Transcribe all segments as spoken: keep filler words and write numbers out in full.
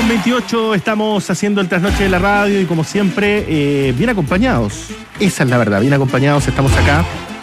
con veintiocho, estamos haciendo el trasnoche de la radio y como siempre, eh, bien acompañados. Esa es la verdad, bien acompañados. Estamos acá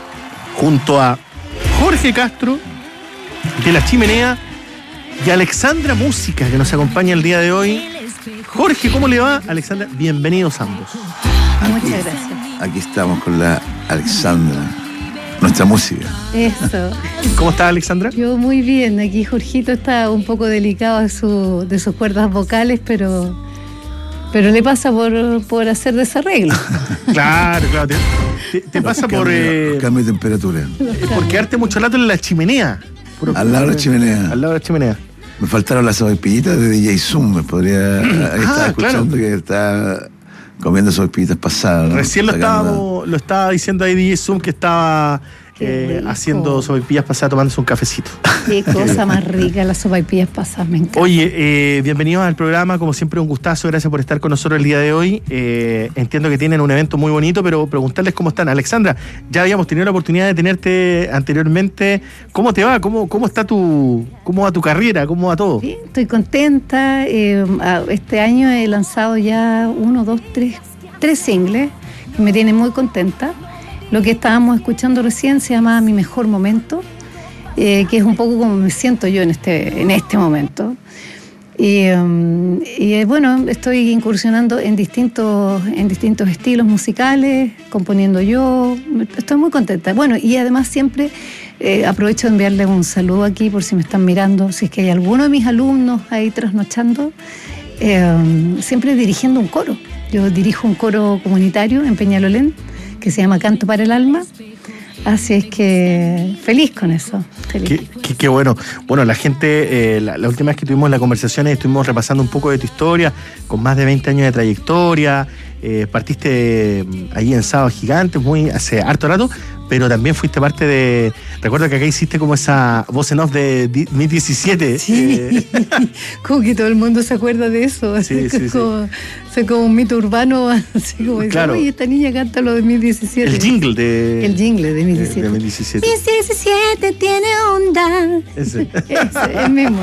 junto a Jorge Castro de La Chimenea y Alexandra Música, que nos acompaña el día de hoy. Jorge, ¿cómo le va? Alexandra, bienvenidos ambos. Aquí, Muchas gracias. Aquí estamos con la Alexandra, nuestra música. Eso. ¿Cómo está, Alexandra? Yo muy bien. Aquí Jorgito está un poco delicado de, su, de sus cuerdas vocales, pero, pero le pasa por, por hacer desarreglo. Claro, claro. Te, te, te pasa cambio, por... Eh, cambio de temperatura. Por quedarte mucho rato en la chimenea. Puro, al lado de la chimenea. Al lado de la chimenea. Me faltaron las sopaipillitas de D J Zoom. Me podría... Ah, estaba escuchando, claro, que está comiendo sopaipillitas pasadas, ¿no? Recién lo estaba, lo estaba diciendo ahí D J Zoom, que estaba eh, haciendo sopaipillas pasadas, tomándose un cafecito. Qué cosa más rica, las sopaipillas pasadas, me encanta. Oye, eh, bienvenidos al programa, como siempre un gustazo, gracias por estar con nosotros el día de hoy. Eh, entiendo que tienen un evento muy bonito, pero preguntarles cómo están. Alexandra, ya habíamos tenido la oportunidad de tenerte anteriormente. ¿Cómo te va? ¿Cómo, cómo está tu, cómo va tu carrera? ¿Cómo va todo? Bien, estoy contenta. Eh, este año he lanzado ya uno, dos, tres, tres singles que me tienen muy contenta. Lo que estábamos escuchando recién se llama Mi Mejor Momento, eh, que es un poco como me siento yo en este, en este momento. Y, um, y bueno, estoy incursionando en distintos, en distintos estilos musicales, componiendo yo. Estoy muy contenta. Bueno, y además siempre eh, aprovecho de enviarle un saludo aquí por si me están mirando, si es que hay alguno de mis alumnos ahí trasnochando, eh, siempre dirigiendo un coro. Yo dirijo un coro comunitario en Peñalolén que se llama Canto para el Alma. Así es que feliz con eso. Feliz. Qué, qué, qué bueno. Bueno, la gente, eh, la, la última vez que tuvimos la conversación estuvimos repasando un poco de tu historia, con más de veinte años de trayectoria. Eh, partiste eh, ahí en Sábado Gigante, muy hace harto rato, pero también fuiste parte de... Recuerdo que acá hiciste como esa voz en off de dos mil diecisiete. Sí, eh. Como que todo el mundo se acuerda de eso. Sí, sí, como, sí. O como un mito urbano, así como claro. Oye, esta niña canta lo de dos mil diecisiete. El jingle de... El jingle de dos mil diecisiete. De, de dos mil diecisiete. dos mil diecisiete tiene onda. Ese. Ese, el mismo.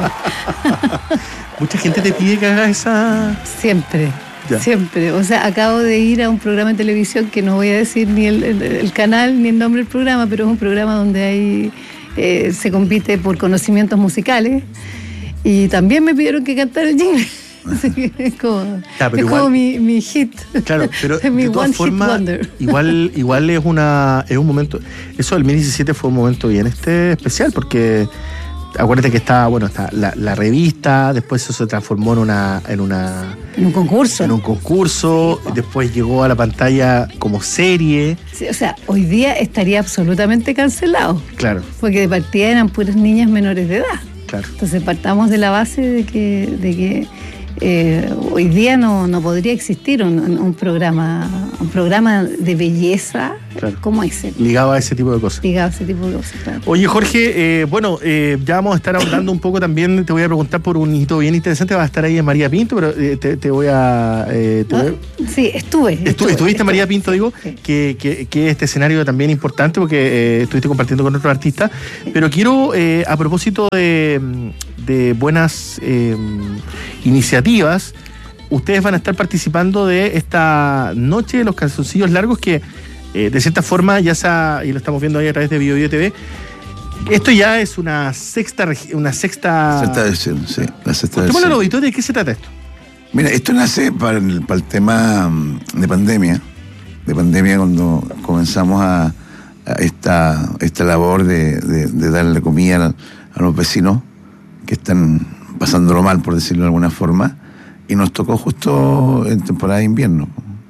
Mucha gente te pide que hagas esa... Siempre. Ya. Siempre, o sea, acabo de ir a un programa de televisión que no voy a decir ni el, el, el canal ni el nombre del programa, pero es un programa donde hay eh, se compite por conocimientos musicales y también me pidieron que cantara el jingle. Así que es como, ya, es igual, como mi, mi hit. Claro, pero es mi de todas one formas, hit wonder. Igual, igual es una es un momento. Eso del dos mil diecisiete fue un momento bien este especial porque acuérdate que estaba, bueno, está la, la revista, después eso se transformó en una, en una... En un concurso. En un concurso, sí, después llegó a la pantalla como serie. Sí, o sea, hoy día estaría absolutamente cancelado. Claro. Porque de partida eran puras niñas menores de edad. Claro. Entonces partamos de la base de que, de que eh, hoy día no, no podría existir un, un programa, un programa de belleza, claro, como ese. Ligado a ese tipo de cosas. Ligado a ese tipo de cosas, claro. Oye, Jorge, eh, bueno, eh, ya vamos a estar hablando un poco también, te voy a preguntar por un hito bien interesante, vas a estar ahí en María Pinto, pero eh, te, te voy a... Eh, te voy a... Sí, estuve. Estu, estuve estuviste estuve, en María Pinto, digo, sí, que, que, que este escenario también importante porque eh, estuviste compartiendo con otros artistas, pero quiero, eh, a propósito de... de buenas eh, iniciativas, ustedes van a estar participando de esta noche de los calzoncillos largos que eh, de cierta forma ya se ha, y lo estamos viendo ahí a través de Bio Bio T V, esto ya es una sexta una sexta sexta edición, sí, la sexta edición. ¿Cómo lo auditorio? ¿De qué se trata esto? Mira, esto nace para el, para el tema de pandemia de pandemia cuando comenzamos a, a esta, esta labor de, de, de darle comida a, a los vecinos que están pasándolo mal, por decirlo de alguna forma, y nos tocó justo en temporada de invierno.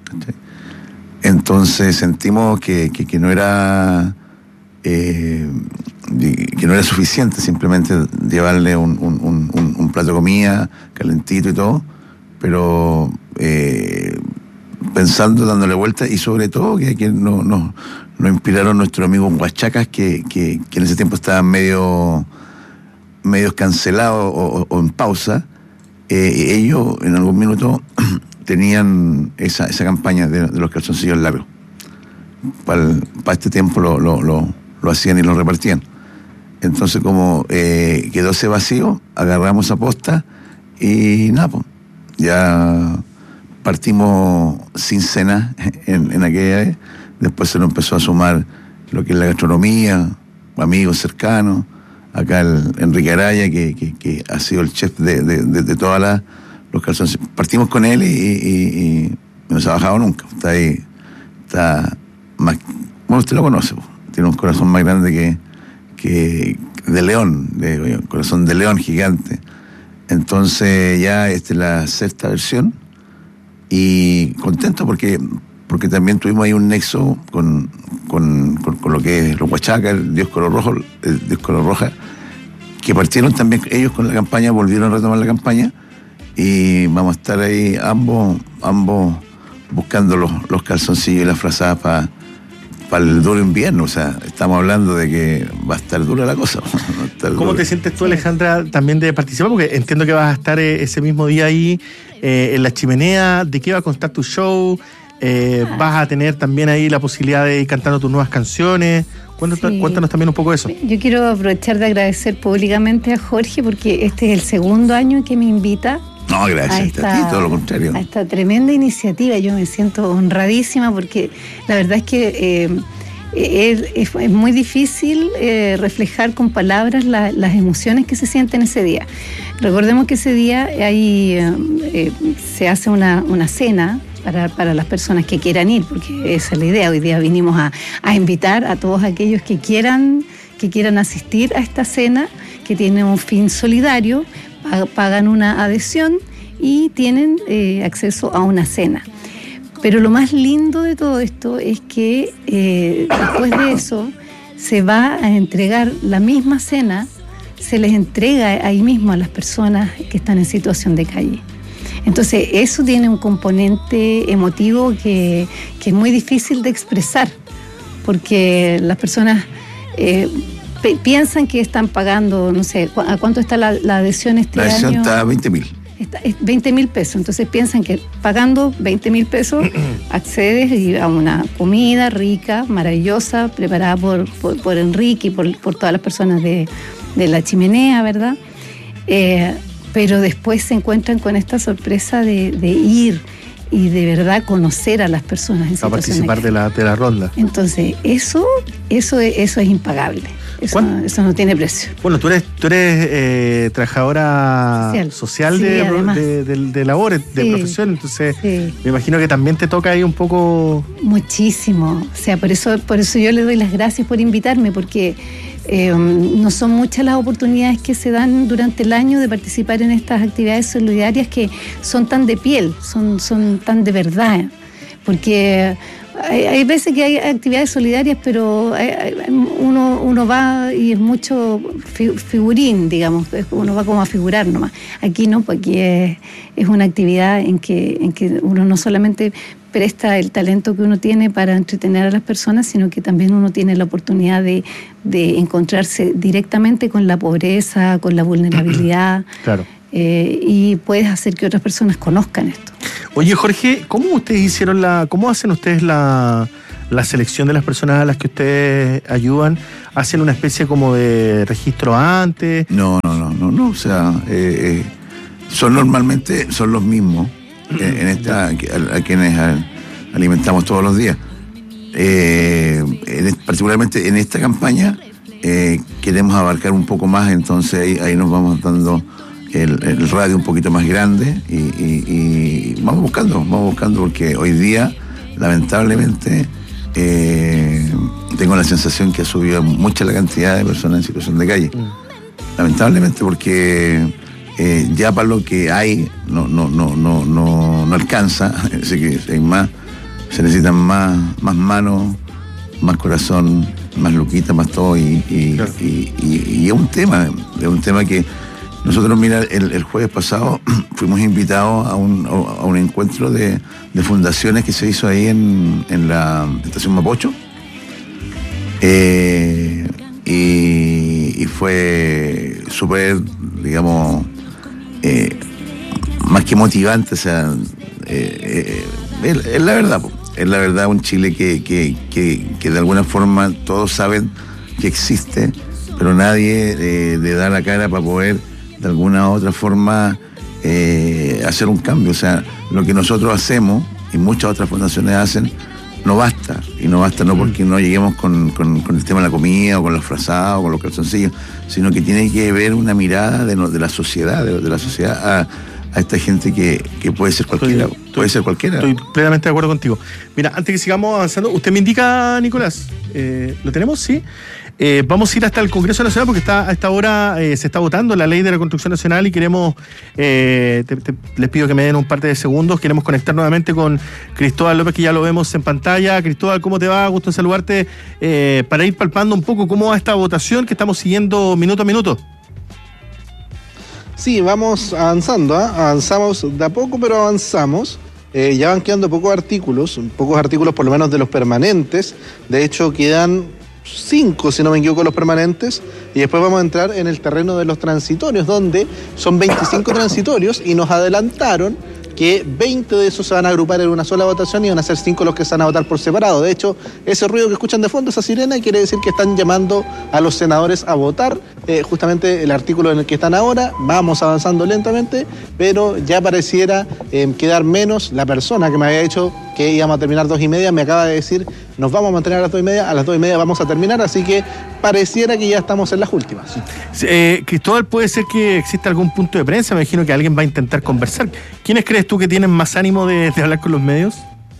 Entonces sentimos que, que, que no era eh, que no era suficiente simplemente llevarle un, un, un, un plato de comida calentito y todo, pero eh, pensando, dándole vuelta, y sobre todo que, que nos no, no inspiraron nuestros amigos huachacas que, que, que en ese tiempo estaban medio medios cancelados o, o en pausa. Eh, ellos en algún minuto tenían esa, esa campaña de, de los calzoncillos largos. Para, para este tiempo lo, lo, lo, lo hacían y lo repartían. Entonces como eh, quedó ese vacío, agarramos a posta y nada, pues, ya partimos sin cena en, en aquella vez, después se nos empezó a sumar lo que es la gastronomía, amigos cercanos, acá el Enrique Araya, que, que, que ha sido el chef de, de, de, de todas las los calzones. Partimos con él y, y, y no se ha bajado nunca, está ahí, está más, bueno, usted lo conoce, tiene un corazón más grande que, que de león, de, un corazón de león gigante. Entonces ya esta es la sexta versión y contento porque porque también tuvimos ahí un nexo con, con, con, con lo que es los Huachacas, el Dios Color Rojo, el Dios Color Roja, que partieron también ellos con la campaña, volvieron a retomar la campaña y vamos a estar ahí ambos ambos buscando los, los calzoncillos y las frazadas para para el duro invierno. O sea, estamos hablando de que va a estar dura la cosa. ¿Cómo dura. te sientes tú, Alejandra, también de participar? Porque entiendo que vas a estar eh, ese mismo día ahí eh, en la chimenea. ¿De qué va a constar tu show? Eh, ah. ¿Vas a tener también ahí la posibilidad de ir cantando tus nuevas canciones? Cuéntanos, sí. cuéntanos también un poco de eso. Yo quiero aprovechar de agradecer públicamente a Jorge porque este es el segundo año que me invita. No, gracias a, esta, a ti, todo lo contrario. A esta tremenda iniciativa. Yo me siento honradísima porque la verdad es que eh, es, es, es muy difícil eh, reflejar con palabras la, las emociones que se sienten ese día. Recordemos que ese día ahí eh, eh, se hace una, una cena para, para las personas que quieran ir, porque esa es la idea. Hoy día vinimos a, a invitar a todos aquellos que quieran, que quieran asistir a esta cena, que tiene un fin solidario, pagan una adhesión y tienen eh, acceso a una cena. Pero lo más lindo de todo esto es que eh, después de eso se va a entregar la misma cena, se les entrega ahí mismo a las personas que están en situación de calle. Entonces eso tiene un componente emotivo que, que es muy difícil de expresar, porque las personas eh, pe- piensan que están pagando, no sé, ¿a cuánto está la, la adhesión este año? La adhesión año? está a veinte mil. veinte mil pesos, entonces piensan que pagando veinte mil pesos accedes a una comida rica, maravillosa, preparada por, por, por Enrique y por, por todas las personas de, de la chimenea, ¿verdad? Eh, pero después se encuentran con esta sorpresa de, de ir y de verdad conocer a las personas en a participar de, de, la, de la ronda. Entonces, eso, eso, eso es impagable. Eso, eso no tiene precio. Bueno, tú eres, tú eres eh, trabajadora social, social sí, de, de, de, de labores, de sí, profesión, entonces sí. Me imagino que también te toca ahí un poco... Muchísimo, o sea, por eso, por eso yo le doy las gracias por invitarme, porque eh, no son muchas las oportunidades que se dan durante el año de participar en estas actividades solidarias que son tan de piel, son, son tan de verdad, porque... Hay, hay veces que hay actividades solidarias, pero hay, hay, uno, uno va y es mucho figurín, digamos, uno va como a figurar nomás. Aquí no, pues aquí es, es una actividad en que, en que uno no solamente presta el talento que uno tiene para entretener a las personas, sino que también uno tiene la oportunidad de, de encontrarse directamente con la pobreza, con la vulnerabilidad. Claro. Eh, y puedes hacer que otras personas conozcan esto. Oye, Jorge, ¿cómo ustedes hicieron la, cómo hacen ustedes la, la selección de las personas a las que ustedes ayudan? ¿Hacen una especie como de registro antes? No, no, no, no, no. O sea, eh, eh, son normalmente, son los mismos eh, en esta, a, a quienes alimentamos todos los días. Eh, en, particularmente en esta campaña eh, queremos abarcar un poco más, entonces ahí, ahí nos vamos dando El, el radio un poquito más grande y, y, y vamos buscando, vamos buscando porque hoy día, lamentablemente, eh, tengo la sensación que ha subido mucha la cantidad de personas en situación de calle. Mm. Lamentablemente, porque eh, ya para lo que hay no, no, no, no, no, no alcanza, así que hay más, se necesitan más, más manos, más corazón, más luquita, más todo, y, y, claro. y, y, y es un tema, es un tema que nosotros, mira, el, el jueves pasado fuimos invitados a un, a un encuentro de, de fundaciones que se hizo ahí en, en la estación Mapocho. Eh, y, y fue súper, digamos, eh, más que motivante, o sea, eh, eh, es, es la verdad, es la verdad, un Chile que, que, que, que de alguna forma todos saben que existe, pero nadie eh, le da la cara para poder de alguna u otra forma eh, hacer un cambio. O sea, lo que nosotros hacemos y muchas otras fundaciones hacen, no basta. Y no basta no porque no lleguemos con, con, con el tema de la comida o con los frazados o con los calzoncillos, sino que tiene que haber una mirada de, de la sociedad, de, de la sociedad a, a esta gente que, que puede ser cualquiera. Estoy, puede ser cualquiera. Estoy plenamente de acuerdo contigo. Mira, antes que sigamos avanzando, usted me indica, Nicolás, eh, ¿lo tenemos? Sí. Eh, vamos a ir hasta el Congreso Nacional porque está, a esta hora eh, se está votando la ley de la construcción nacional y queremos, eh, te, te, les pido que me den un par de segundos, queremos conectar nuevamente con Cristóbal López, que ya lo vemos en pantalla. Cristóbal, ¿cómo te va? Gusto en saludarte, eh, para ir palpando un poco cómo va esta votación que estamos siguiendo minuto a minuto. Sí, vamos avanzando, ¿eh? avanzamos de a poco, pero avanzamos. Eh, ya van quedando pocos artículos, pocos artículos por lo menos de los permanentes. De hecho, quedan cinco, si no me equivoco, los permanentes, y después vamos a entrar en el terreno de los transitorios, donde son veinticinco transitorios y nos adelantaron que veinte de esos se van a agrupar en una sola votación y van a ser cinco los que se van a votar por separado. De hecho, ese ruido que escuchan de fondo, esa sirena, quiere decir que están llamando a los senadores a votar eh, justamente el artículo en el que están ahora. Vamos avanzando lentamente, pero ya pareciera eh, quedar menos. La persona que me había dicho que íbamos a terminar dos y media me acaba de decir: nos vamos a mantener a las dos y media, a las dos y media vamos a terminar, así que pareciera que ya estamos en las últimas. Eh, Cristóbal, ¿puede ser que exista algún punto de prensa? Me imagino que alguien va a intentar conversar. ¿Quiénes crees tú que tienen más ánimo de, de hablar con los medios?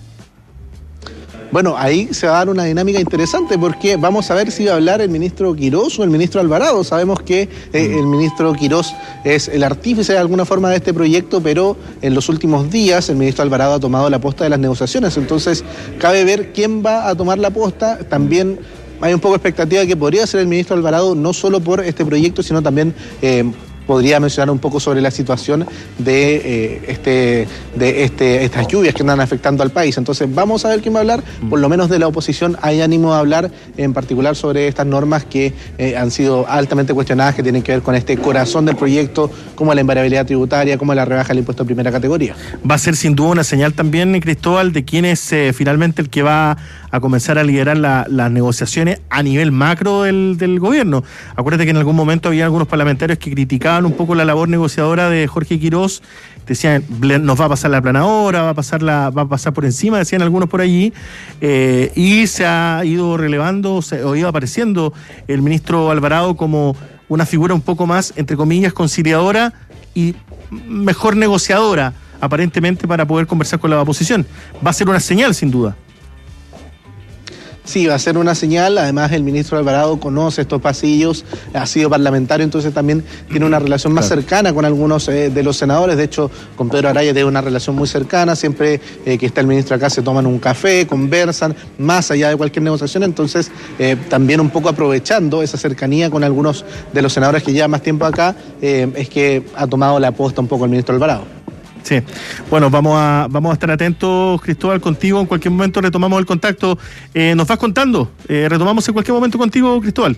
Bueno, ahí se va a dar una dinámica interesante porque vamos a ver si va a hablar el ministro Quirós o el ministro Alvarado. Sabemos que eh, el ministro Quirós es el artífice de alguna forma de este proyecto, pero en los últimos días el ministro Alvarado ha tomado la posta de las negociaciones. Entonces, cabe ver quién va a tomar la posta. También hay un poco de expectativa de que podría ser el ministro Alvarado, no solo por este proyecto, sino también Eh, podría mencionar un poco sobre la situación de, eh, este, de este, estas lluvias que andan afectando al país. Entonces vamos a ver quién va a hablar. Por lo menos de la oposición hay ánimo de hablar, en particular sobre estas normas que eh, han sido altamente cuestionadas, que tienen que ver con este corazón del proyecto, como la invariabilidad tributaria, como la rebaja del impuesto de primera categoría. Va a ser sin duda una señal también, Cristóbal, de quién es eh, finalmente el que va a comenzar a liderar la, las negociaciones a nivel macro del, del gobierno. Acuérdate que en algún momento había algunos parlamentarios que criticaban un poco la labor negociadora de Jorge Quirós, decían, nos va a pasar la planadora, va a pasar la, va a pasar por encima, decían algunos por allí, eh, y se ha ido relevando, se, o iba apareciendo el ministro Alvarado como una figura un poco más, entre comillas, conciliadora y mejor negociadora, aparentemente, para poder conversar con la oposición. Va a ser una señal, sin duda. Sí, va a ser una señal. Además, el ministro Alvarado conoce estos pasillos, ha sido parlamentario, entonces también tiene una relación más claro. cercana con algunos eh, de los senadores. De hecho, con Pedro Araya tiene una relación muy cercana. Siempre eh, que está el ministro acá se toman un café, conversan, más allá de cualquier negociación. Entonces, eh, también un poco aprovechando esa cercanía con algunos de los senadores que llevan más tiempo acá, eh, es que ha tomado la posta un poco el ministro Alvarado. Sí, bueno, vamos a vamos a estar atentos, Cristóbal, contigo. En cualquier momento retomamos el contacto. Eh, nos vas contando, eh, retomamos en cualquier momento contigo, Cristóbal.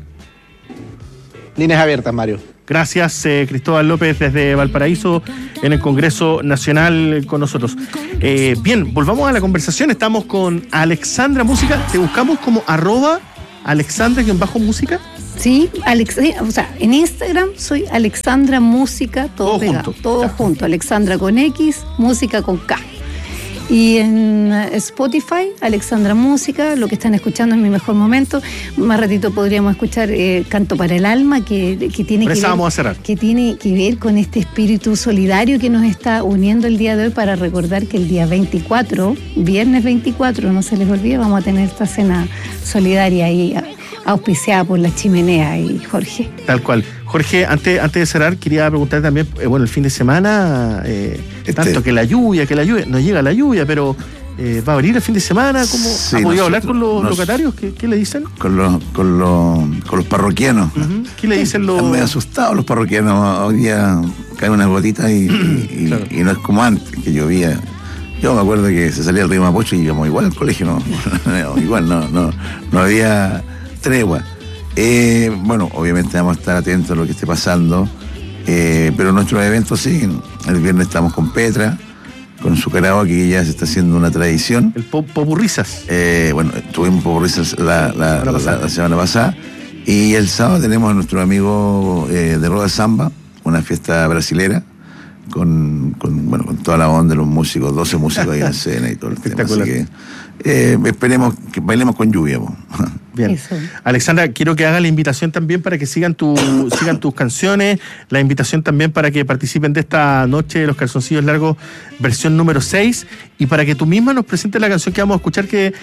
Líneas abiertas, Mario. Gracias, eh, Cristóbal López, desde Valparaíso, en el Congreso Nacional, eh, con nosotros. Eh, bien, volvamos a la conversación. Estamos con Alexandra Música. Te buscamos como arroba Alexandra-música. Sí, Alex, o sea, en Instagram soy Alexandra Música, todo, todo pegado, junto, todo claro. junto, Alexandra con X, Música con K. Y en Spotify, Alexandra Música, lo que están escuchando es Mi Mejor Momento. Más ratito podríamos escuchar eh, Canto para el Alma, que, que, tiene que, ver, vamos a cerrar. que tiene que ver con este espíritu solidario que nos está uniendo el día de hoy, para recordar que el día veinticuatro, viernes veinticuatro, no se les olvide, vamos a tener esta cena solidaria ahí, auspiciada por La Chimenea y Jorge. Tal cual. Jorge, antes, antes de cerrar, quería preguntar también, eh, bueno, el fin de semana, eh, este, tanto que la lluvia, que la lluvia, no llega la lluvia, pero eh, va a venir el fin de semana. ¿Cómo sí, ha podido hablar con los nos, locatarios? ¿Qué, ¿Qué le dicen? Con los, con los, con los parroquianos. Uh-huh. ¿Qué le dicen los...? Están medio asustados los parroquianos. Hoy día caen unas gotitas y, y, claro. y no es como antes, que llovía. Yo me acuerdo que se salía el río Mapocho y íbamos igual al colegio, no, no igual, no, no, no había tregua. Eh, bueno, obviamente vamos a estar atentos a lo que esté pasando, eh, pero nuestros eventos siguen. El viernes estamos con Petra, con su karaoke, que ya se está haciendo una tradición. El pop, Popurrisas. Eh, bueno, tuvimos Popurrisas la, la, la, la, la semana pasada. Y el sábado tenemos a nuestro amigo eh, de Roda Samba, una fiesta brasilera, con, con, bueno, con toda la onda de los músicos, doce músicos ahí en escena y todo el tema. Así que eh, esperemos que bailemos con lluvia. Po. Bien. Eso. Alexandra, quiero que haga la invitación también para que sigan tu, sigan tus canciones, la invitación también para que participen de esta noche de los calzoncillos largos, versión número seis, y para que tú misma nos presentes la canción que vamos a escuchar, que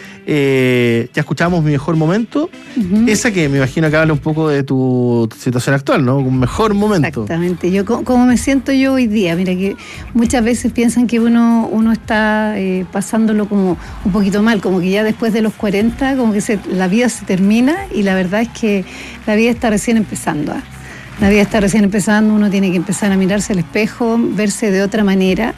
eh, ya escuchábamos Mi Mejor Momento, uh-huh. esa que me imagino que habla un poco de tu situación actual, ¿no? Un mejor momento. Exactamente, yo como me siento yo hoy día, mira que muchas veces piensan que uno, uno está eh, pasándolo como un poquito mal, como que ya después de los cuarenta, como que se, la vida se termina, y la verdad es que la vida está recién empezando. ¿eh? La vida está recién empezando, uno tiene que empezar a mirarse al espejo, verse de otra manera,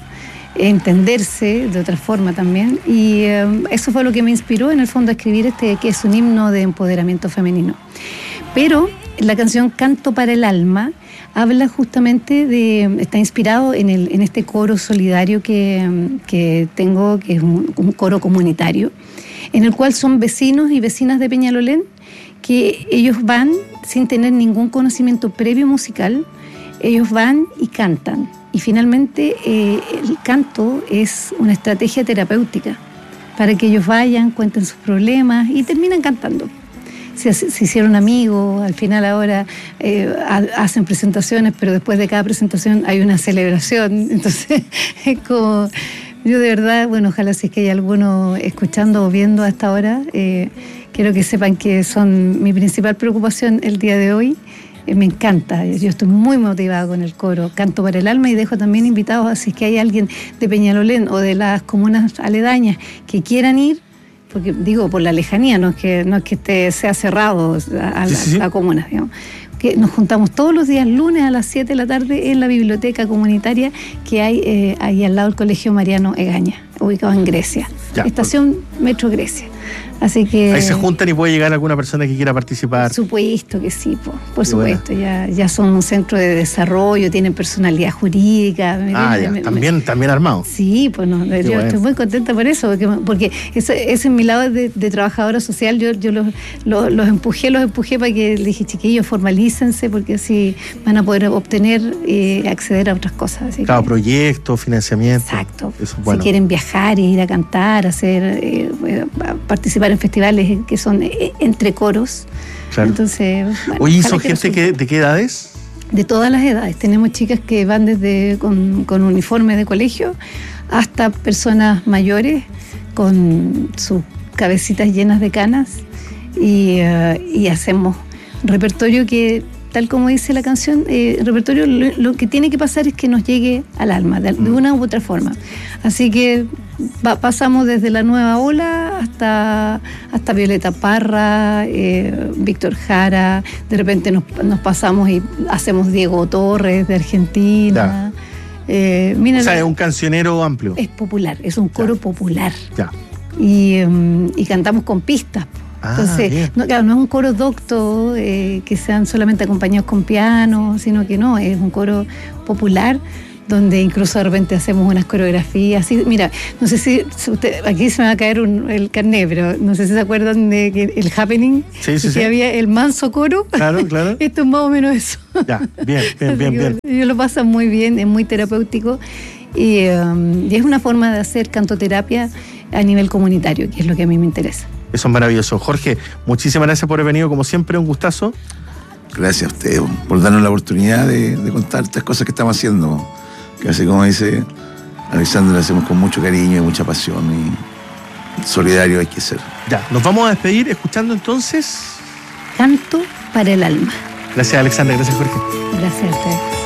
entenderse de otra forma también, y eh, eso fue lo que me inspiró en el fondo a escribir este, que es un himno de empoderamiento femenino. Pero la canción Canto para el Alma habla justamente de, está inspirado en, el, en este coro solidario que, que tengo, que es un, un coro comunitario, en el cual son vecinos y vecinas de Peñalolén, que ellos van sin tener ningún conocimiento previo musical, ellos van y cantan. Y finalmente eh, el canto es una estrategia terapéutica para que ellos vayan, cuenten sus problemas y terminan cantando. Se, se hicieron amigos, al final ahora eh, hacen presentaciones, pero después de cada presentación hay una celebración. Entonces es como... Yo de verdad, bueno, ojalá si es que hay alguno escuchando o viendo hasta ahora, eh, quiero que sepan que son mi principal preocupación el día de hoy. Eh, me encanta, yo estoy muy motivada con el coro, Canto para el Alma, y dejo también invitados a si es que hay alguien de Peñalolén o de las comunas aledañas que quieran ir, porque digo por la lejanía, no es que, no es que esté, sea cerrado a, a, sí, sí. a, a comunas, digamos. Que nos juntamos todos los días, lunes a las siete de la tarde, en la biblioteca comunitaria que hay eh, ahí al lado del Colegio Mariano Egaña, ubicado en Grecia. Ya, estación por... Metro Grecia. Así que... Ahí se juntan y puede llegar alguna persona que quiera participar. Por supuesto que sí, por, por supuesto. Ya, ya son un centro de desarrollo, tienen personalidad jurídica. Ah, me, ya, me, también, me, también armado. Sí, pues no, yo bueno. estoy muy contenta por eso, porque, porque ese, ese es mi lado de, de trabajadora social. Yo, yo los, los, los empujé, los empujé para que les dije, chiquillos, formalícense, porque así van a poder obtener y eh, acceder a otras cosas. Así Cada que, proyecto, financiamiento. Exacto. Eso es bueno. Si quieren viajar, ir a cantar, hacer, eh, participar en festivales que son entre coros. Claro. Entonces, bueno, oye, ¿son gente que, de qué edades? De todas las edades. Tenemos chicas que van desde con, con uniforme de colegio hasta personas mayores con sus cabecitas llenas de canas, y, uh, y hacemos repertorio que, tal como dice la canción, eh, el repertorio lo, lo que tiene que pasar es que nos llegue al alma, de, de una u otra forma. Así que va, pasamos desde la nueva ola hasta, hasta Violeta Parra, eh, Víctor Jara, de repente nos, nos pasamos y hacemos Diego Torres de Argentina. Eh, mira, o sea, es un cancionero amplio. Es popular, es un coro ya. popular. Ya. Y, um, y cantamos con pistas. Ah, Entonces, no, claro, no es un coro docto, eh, que sean solamente acompañados con piano, sino que no, es un coro popular, donde incluso de repente hacemos unas coreografías. Así, mira, no sé si usted, aquí se me va a caer un, el carnet, pero no sé si se acuerdan de que el happening, sí, sí, que sí. había el manso coro. Claro, claro. Esto es más o menos eso. Ya, bien, bien, bien, bien. Ellos lo pasan muy bien, es muy terapéutico, y, um, y es una forma de hacer cantoterapia a nivel comunitario, que es lo que a mí me interesa. Eso es maravilloso. Jorge, muchísimas gracias por haber venido, como siempre, un gustazo. Gracias a usted por darnos la oportunidad de, de contar estas cosas que estamos haciendo, que así como dice Alexandra, lo hacemos con mucho cariño y mucha pasión, y solidario hay que ser. Ya, nos vamos a despedir escuchando entonces Canto para el Alma. Gracias, Alexandra. Gracias, Jorge. Gracias a ustedes.